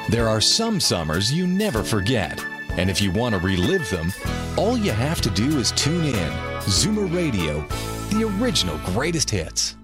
There are some summers you never forget. And if you want to relive them, all you have to do is tune in. Zoomer Radio, the original greatest hits.